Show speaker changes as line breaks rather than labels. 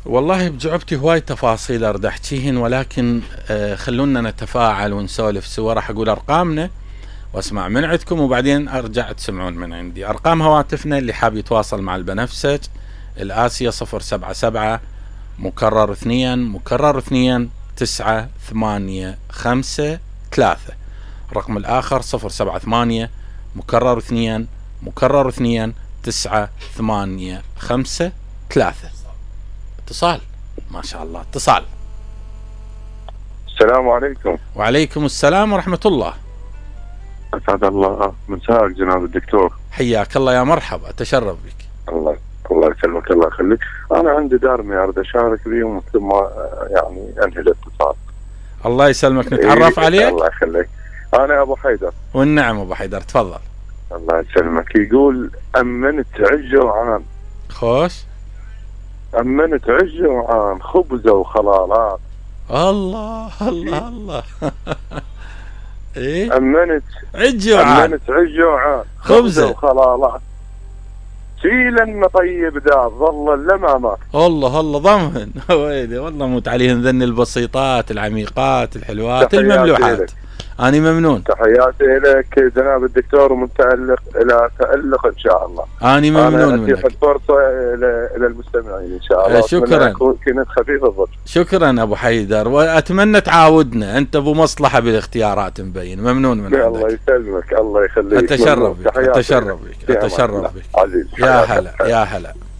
والله بجعبتي هواي تفاصيل اريد احكيهن، ولكن خلونا نتفاعل ونسولف سوا. راح اقول ارقامنا واسمع من عندكم، وبعدين ارجع تسمعون من عندي. ارقام هواتفنا اللي حاب يتواصل مع البنفسج الآسيا 077 مكرر 2 مكرر 2 9 8 5 3. الرقم الآخر 078 مكرر 2 مكرر 2 9 8 5 3. اتصال، ما شاء الله اتصال.
السلام عليكم.
وعليكم السلام ورحمة الله.
أسعد الله مساءك جناب الدكتور.
حياك الله، يا مرحبا، أتشرف بك.
الله يسلمك، الله يخليك. أنا عندي دارمي أريد أشارك بهم ثم يعني أنهي الاتصال.
الله يسلمك، نتعرف عليك.
الله يخليك. أنا أبو حيدر.
والنعم أبو حيدر، تفضل.
الله يسلمك. يقول أمنت عجة وعان.
خوش.
أمنت عجة وعان، خبزة وخلالات.
الله الله الله. إيه؟
أمنت
عجة وعان،
أمنت عجة وعان،
خبزة
وخلالات. سيلا طيب دار ظل الأمامات.
الله الله ضمن. ويلي والله موت عليهن ذن البسيطات العميقات الحلوات المملوحات. أنا ممنون.
تحياتي لك جناب الدكتور، ومتألق إلى تألق إن شاء الله.
أنا ممنون منك.
أتيح الفرصة إلى المستمعين إن شاء الله.
شكرا.
كنت خفيف الضبط.
شكرا أبو حيدر، وأتمنى تعاودنا. أنت أبو مصلحة بالاختيارات مبين. ممنون من عندك.
الله يسلمك، الله يخليك.
أتشرف بك، أتشرف بك، أتشرف بك.
عزيز.
يا هلا يا هلا.